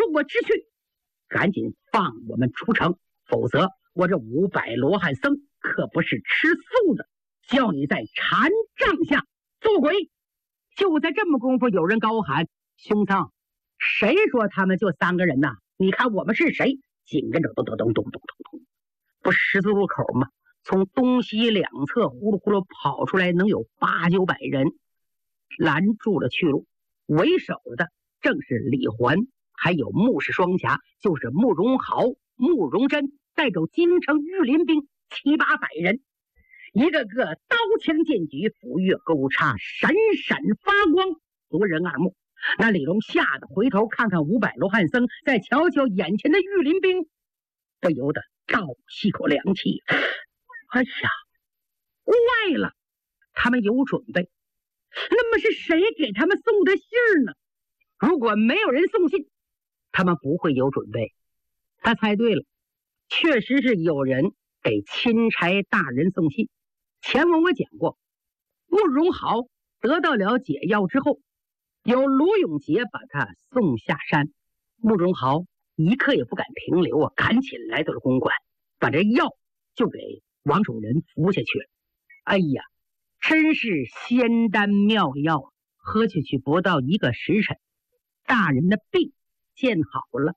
我知训，赶紧放我们出城，否则我这500罗汉僧可不是吃素的，叫你在禅杖下做鬼。就在这么功夫，有人高喊：兄长，谁说他们就3个人呐？你看我们是谁？紧跟着咚咚咚咚咚咚咚，不十字路口吗？从东西两侧呼噜呼噜跑出来，能有8、900人，拦住了去路。为首的正是李环，还有穆氏双侠，就是穆荣豪、穆荣臻，带走京城御林兵7、800人，一个个刀枪剑戟，斧钺钩叉，闪闪发光，夺人耳目。那李龙吓得回头看看500罗汉僧，再瞧瞧眼前的御林兵，不由得倒吸口凉气。哎呀，坏了，他们有准备。那么是谁给他们送的信呢？如果没有人送信，他们不会有准备。他猜对了，确实是有人给钦差大人送信。前文我讲过，慕容豪得到了解药之后，由罗永杰把他送下山。慕容豪一刻也不敢停留啊，赶紧来到了公馆，把这药就给王守仁服下去了。哎呀，真是仙丹妙药，喝下去不到1个时辰，大人的病见好了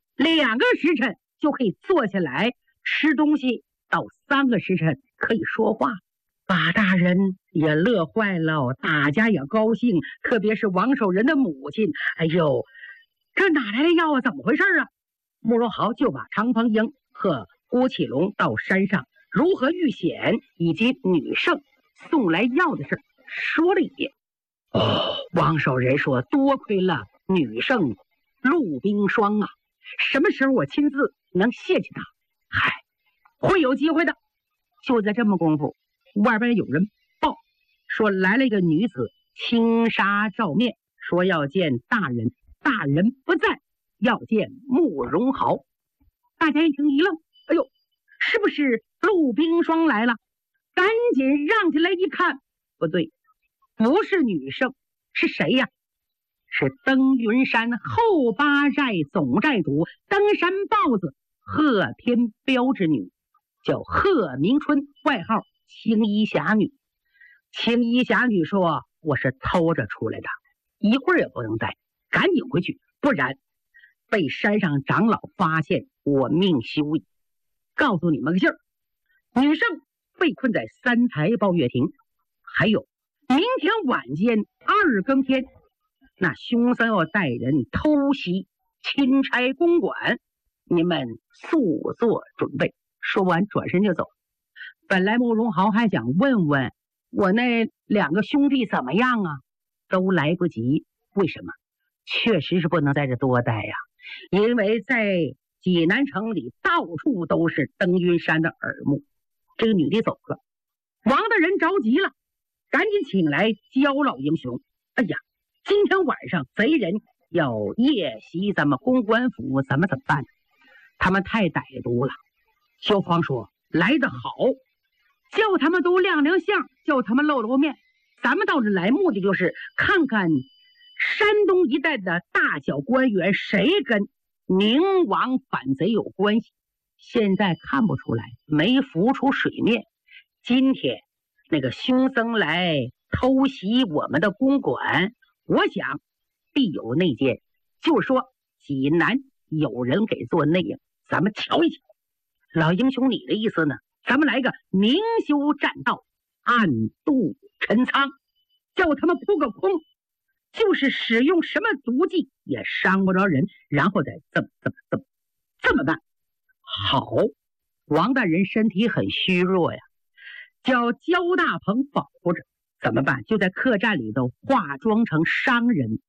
，2个时辰就可以坐下来吃东西，到3个时辰可以说话。把大人也乐坏了，大家也高兴，特别是王守仁的母亲。哎呦，这哪来的药啊？怎么回事啊？慕容豪就把常鹏英和郭启龙到山上如何遇险，以及女圣送来药的事说了一遍。王守仁说：多亏了女圣陆冰霜啊，什么时候我亲自能谢谢她？嗨，会有机会的。就在这么功夫，外边有人报说来了一个女子，轻纱照面，说要见大人，大人不在，要见慕容豪。大家一听一愣，哎呦，是不是陆冰霜来了？赶紧让进来一看，不对，不是女圣，是谁呀？是登云山后8寨总寨主登山豹子贺天彪之女，叫贺明春，外号青衣侠女。青衣侠女说：我是偷着出来的，一会儿也不能待，赶紧回去，不然被山上长老发现，我命休矣。告诉你们个信儿，女圣被困在3台抱月亭，还有明天晚间2更天，那凶僧要带人偷袭钦差公馆，你们速做准备。说完转身就走。本来慕容豪还想问问我那2个兄弟怎么样啊，都来不及。为什么？确实是不能在这多待呀，因为在济南城里到处都是登云山的耳目。这个女的走了，王大人着急了，赶紧请来焦老英雄。哎呀，今天晚上贼人要夜袭咱们公关府，咱们怎么办？他们太歹毒了。萧芳说：来得好，叫他们都亮亮相，叫他们露露面。咱们到这来目的就是看看山东一带的大小官员谁跟宁王反贼有关系。现在看不出来，没浮出水面。今天那个凶僧来偷袭我们的公馆，我想必有内奸，就是说济南有人给做内应，咱们瞧一瞧。老英雄，你的意思呢？咱们来个明修栈道，暗度陈仓，叫他们扑个空，就是使用什么毒计也伤不着人，然后再这么办。好，王大人身体很虚弱呀，叫焦大鹏保护着。怎么办？就在客栈里头化妆成商人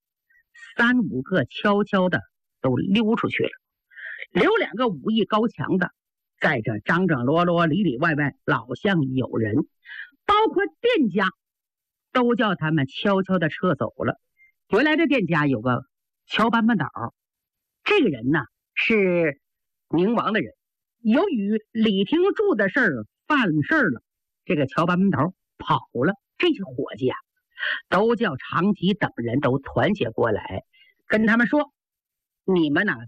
，3、5个悄悄的都溜出去了，留2个武艺高强的在这张张罗罗里里外外老像有人，包括店家都叫他们悄悄的撤走了。原来这店家有个乔班班岛，这个人呢是宁王的人，由于李廷柱的事儿犯事儿了，这个乔班班岛跑了。这些伙计啊都叫长吉等人都团结过来，跟他们说，你们呢